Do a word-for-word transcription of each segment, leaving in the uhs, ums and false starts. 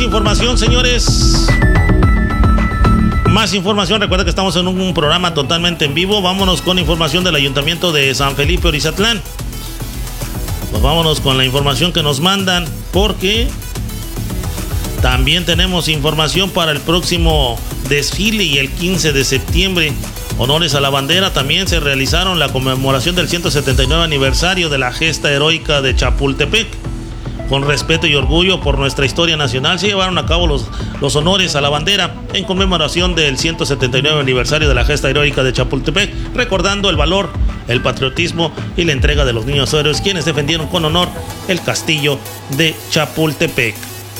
información, señores. Más información. Recuerda que estamos en un, un programa totalmente en vivo. Vámonos con información del Ayuntamiento de San Felipe Orizatlán. Pues vámonos con la información que nos mandan, porque también tenemos información para el próximo desfile y el quince de septiembre. Honores a la bandera. También se realizaron la conmemoración del ciento setenta y nueve aniversario de la gesta heroica de Chapultepec. Con respeto y orgullo por nuestra historia nacional, se llevaron a cabo los, los honores a la bandera en conmemoración del ciento setenta y nueve aniversario de la gesta heroica de Chapultepec, recordando el valor, el patriotismo y la entrega de los niños héroes, quienes defendieron con honor el castillo de Chapultepec.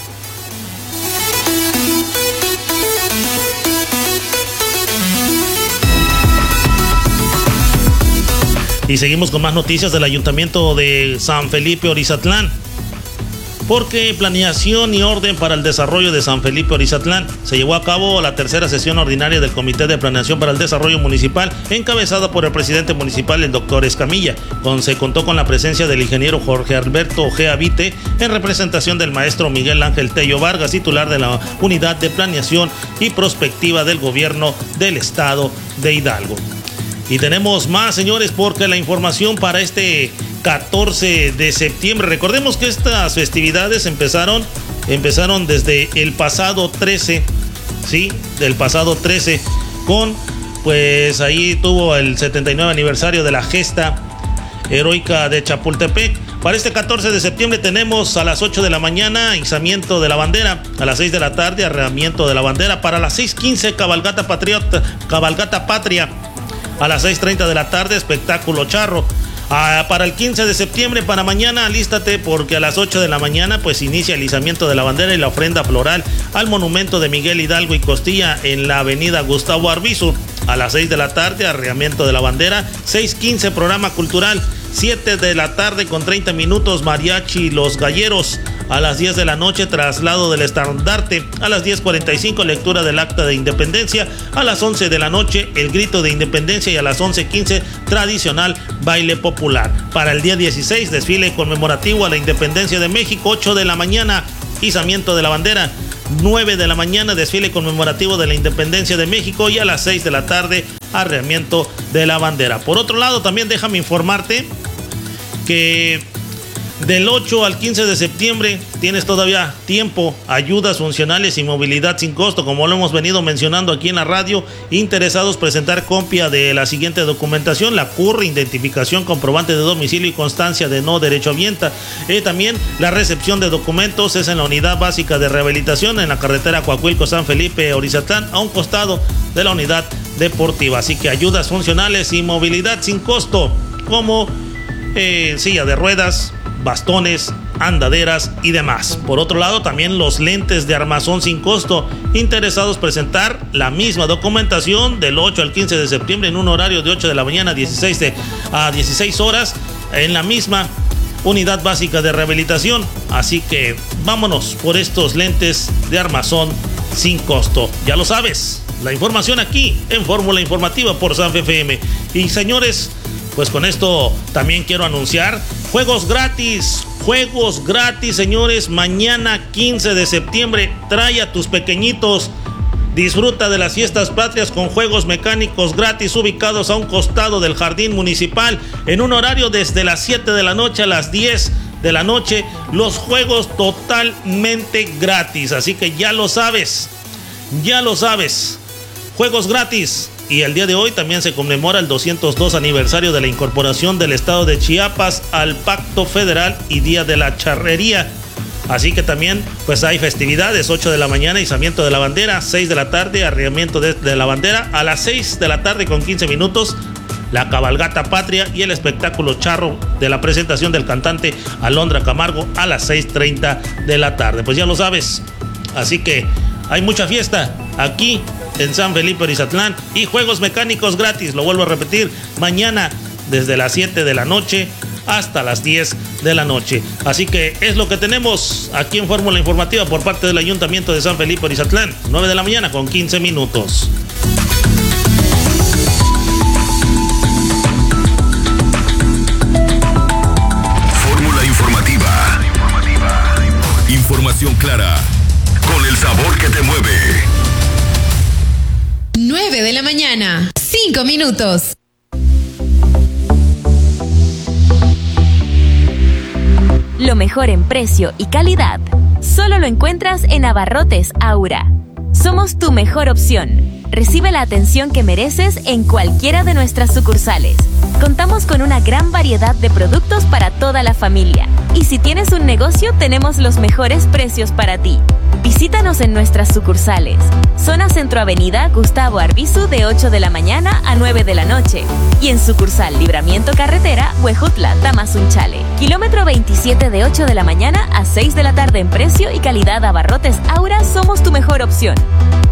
Y seguimos con más noticias del Ayuntamiento de San Felipe Orizatlán. Porque planeación y orden para el desarrollo de San Felipe Orizatlán. Se llevó a cabo la tercera sesión ordinaria del Comité de Planeación para el Desarrollo Municipal, encabezada por el presidente municipal, el doctor Escamilla. Con, se contó con la presencia del ingeniero Jorge Alberto Ojea Vite, en representación del maestro Miguel Ángel Tello Vargas, titular de la Unidad de Planeación y Prospectiva del Gobierno del Estado de Hidalgo. Y tenemos más, señores, porque la información para este catorce de septiembre. Recordemos que estas festividades empezaron, empezaron desde el pasado trece, ¿sí? Del pasado trece, con, pues ahí tuvo el setenta y nueve aniversario de la gesta heroica de Chapultepec. Para este catorce de septiembre tenemos a las ocho de la mañana izamiento de la bandera, a las seis de la tarde arreamiento de la bandera, para las seis quince cabalgata patriota, cabalgata patria. A las seis treinta de la tarde, espectáculo charro. Ah, para el quince de septiembre, para mañana, alístate, porque a las ocho de la mañana pues inicia el izamiento de la bandera y la ofrenda floral al monumento de Miguel Hidalgo y Costilla en la avenida Gustavo Arbizu. A las seis de la tarde, arreamiento de la bandera. seis quince, programa cultural. siete de la tarde con treinta minutos, mariachi Los Galleros. A las diez de la noche, traslado del estandarte. A las diez cuarenta y cinco, lectura del acta de independencia. A las once de la noche, el grito de independencia. Y a las once quince, tradicional baile popular. Para el día dieciséis, desfile conmemorativo a la independencia de México. ocho de la mañana, izamiento de la bandera. nueve de la mañana, desfile conmemorativo de la independencia de México. Y a las seis de la tarde, arreamiento de la bandera. Por otro lado, también déjame informarte que del ocho al quince de septiembre tienes todavía tiempo. Ayudas funcionales y movilidad sin costo, como lo hemos venido mencionando aquí en la radio. Interesados, presentar copia de la siguiente documentación: la C U R, identificación, comprobante de domicilio y constancia de no derechohabiente. Eh, también la recepción de documentos es en la unidad básica de rehabilitación en la carretera Coahuilco San Felipe Orizatlán, a un costado de la unidad deportiva. Así que ayudas funcionales y movilidad sin costo, como eh, silla de ruedas, bastones, andaderas y demás. Por otro lado, también los lentes de armazón sin costo. Interesados, presentar la misma documentación del ocho al quince de septiembre en un horario de ocho de la mañana a dieciséis, de, a dieciséis horas en la misma unidad básica de rehabilitación. Así que vámonos por estos lentes de armazón sin costo. Ya lo sabes, la información aquí en Fórmula Informativa por San F M. Y señores, pues con esto también quiero anunciar juegos gratis, juegos gratis, señores. Mañana quince de septiembre, trae a tus pequeñitos, disfruta de las fiestas patrias con juegos mecánicos gratis ubicados a un costado del jardín municipal en un horario desde las siete de la noche a las diez de la noche. Los juegos totalmente gratis, así que ya lo sabes, ya lo sabes, juegos gratis. Y el día de hoy también se conmemora el doscientos dos aniversario de la incorporación del estado de Chiapas al Pacto Federal y Día de la Charrería. Así que también pues hay festividades: ocho de la mañana, izamiento de la bandera; seis de la tarde, arreamiento de, de la bandera; a las seis de la tarde con quince minutos, la cabalgata patria y el espectáculo charro de la presentación del cantante Alondra Camargo a las seis treinta de la tarde. Pues ya lo sabes, así que hay mucha fiesta aquí en San Felipe Orizatlán y juegos mecánicos gratis. Lo vuelvo a repetir, mañana desde las siete de la noche hasta las diez de la noche. Así que es lo que tenemos aquí en Fórmula Informativa por parte del Ayuntamiento de San Felipe Orizatlán. nueve de la mañana con quince minutos. Fórmula Informativa. Información clara, con el sabor que te mueve. nueve de la mañana, cinco minutos. Lo mejor en precio y calidad solo lo encuentras en Abarrotes Aura. Somos tu mejor opción. Recibe la atención que mereces en cualquiera de nuestras sucursales. Contamos con una gran variedad de productos para toda la familia. Y si tienes un negocio, tenemos los mejores precios para ti. Visítanos en nuestras sucursales. Zona Centro Avenida Gustavo Arbizu de ocho de la mañana a nueve de la noche. Y en sucursal Libramiento Carretera, Huejutla, Tamazunchale. Kilómetro veintisiete de ocho de la mañana a seis de la tarde en precio y calidad. Abarrotes Aura, somos tu mejor opción.